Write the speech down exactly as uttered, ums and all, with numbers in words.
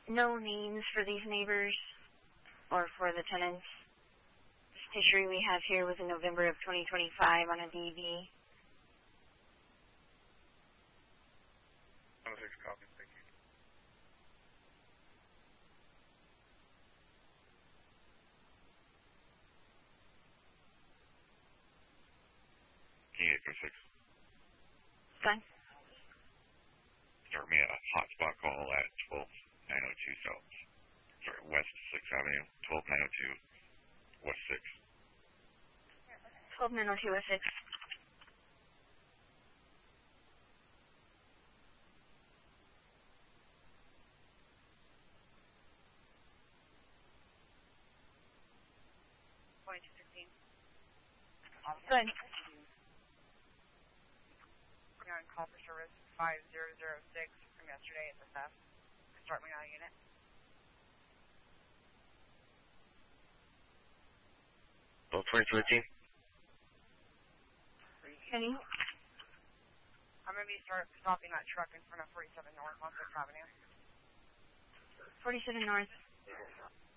No names for these neighbors or for the tenants. This history we have here was in November of twenty twenty-five on a D V. one oh six copy, thank you. eight oh six. Fine. Start me a hotspot call at twelve nine oh two South. Sorry, West sixth Avenue, twelve nine oh two West sixth. twelve nine oh two West sixth. twenty-two sixteen. Good. We're on call for service five zero zero six from yesterday at the theft. Start me on a unit. Well, twenty-two eighteen. Kenny? I'm going to be start stopping that truck in front of forty-seven North on sixth Avenue. forty-seven North.